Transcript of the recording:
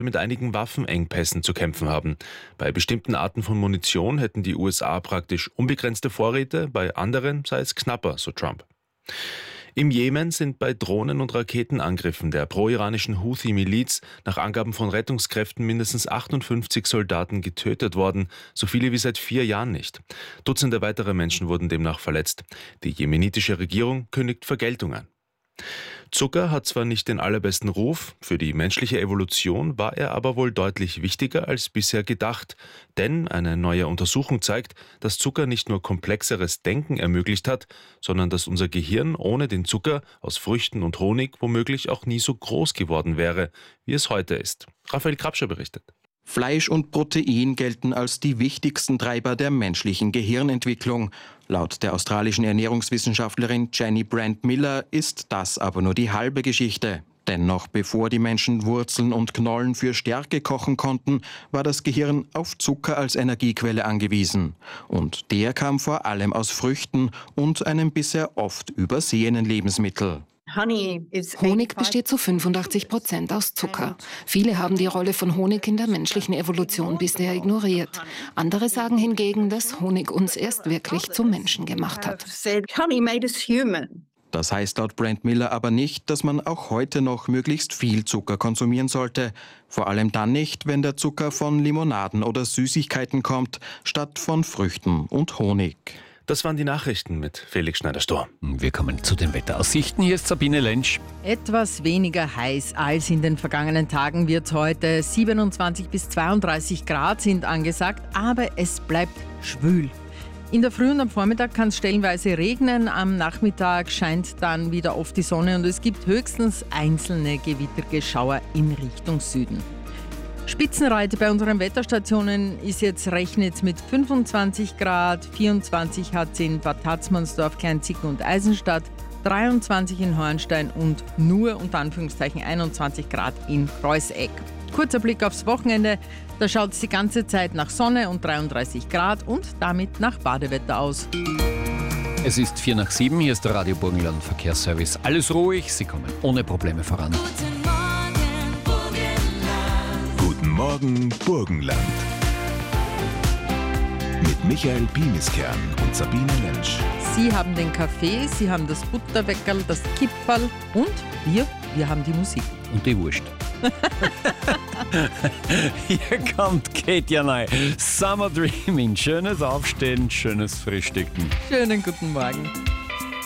mit einigen Waffenengpässen zu kämpfen haben. Bei bestimmten Arten von Munition hätten die USA praktisch unbegrenzte Vorräte, bei anderen sei es knapper, so Trump. Im Jemen sind bei Drohnen- und Raketenangriffen der pro-iranischen Houthi-Miliz nach Angaben von Rettungskräften mindestens 58 Soldaten getötet worden, so viele wie seit 4 Jahren nicht. Dutzende weitere Menschen wurden demnach verletzt. Die jemenitische Regierung kündigt Vergeltung an. Zucker hat zwar nicht den allerbesten Ruf, für die menschliche Evolution war er aber wohl deutlich wichtiger als bisher gedacht. Denn eine neue Untersuchung zeigt, dass Zucker nicht nur komplexeres Denken ermöglicht hat, sondern dass unser Gehirn ohne den Zucker aus Früchten und Honig womöglich auch nie so groß geworden wäre, wie es heute ist. Raphael Krapscher berichtet. Fleisch und Protein gelten als die wichtigsten Treiber der menschlichen Gehirnentwicklung. Laut der australischen Ernährungswissenschaftlerin Jenny Brand-Miller ist das aber nur die halbe Geschichte. Denn noch bevor die Menschen Wurzeln und Knollen für Stärke kochen konnten, war das Gehirn auf Zucker als Energiequelle angewiesen. Und der kam vor allem aus Früchten und einem bisher oft übersehenen Lebensmittel. Honig besteht zu 85% aus Zucker. Viele haben die Rolle von Honig in der menschlichen Evolution bisher ignoriert. Andere sagen hingegen, dass Honig uns erst wirklich zum Menschen gemacht hat. Das heißt laut Brand-Miller aber nicht, dass man auch heute noch möglichst viel Zucker konsumieren sollte. Vor allem dann nicht, wenn der Zucker von Limonaden oder Süßigkeiten kommt, statt von Früchten und Honig. Das waren die Nachrichten mit Felix Schneider-Stor. Wir kommen zu den Wetteraussichten. Hier ist Sabine Lentsch. Etwas weniger heiß als in den vergangenen Tagen wird heute. 27 bis 32 Grad sind angesagt, aber es bleibt schwül. In der Früh und am Vormittag kann es stellenweise regnen, am Nachmittag scheint dann wieder oft die Sonne und es gibt höchstens einzelne Gewittergeschauer in Richtung Süden. Spitzenreiter bei unseren Wetterstationen ist jetzt rechnet mit 25 Grad, 24 hat es in Bad Tatzmannsdorf, Kleinzicken und Eisenstadt, 23 in Hornstein und nur unter Anführungszeichen 21 Grad in Kreuzeck. Kurzer Blick aufs Wochenende, da schaut es die ganze Zeit nach Sonne und 33 Grad und damit nach Badewetter aus. Es ist 6:45, hier ist der Radio Burgenland Verkehrsservice. Alles ruhig, Sie kommen ohne Probleme voran. Guten Morgen, Burgenland. Mit Michael Pieniskern und Sabine Lentsch. Sie haben den Kaffee, Sie haben das Butterweckerl, das Kipferl und wir haben die Musik. Und die Wurst. Hier kommt Kate Janay. Summer Dreaming. Schönes Aufstehen, schönes Frühstücken. Schönen guten Morgen.